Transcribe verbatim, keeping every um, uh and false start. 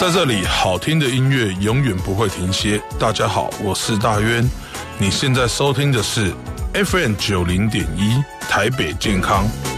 在这里，好听的音乐永远不会停歇。大家好，我是大渊，你现在收听的是 F M 九零点一台北健康。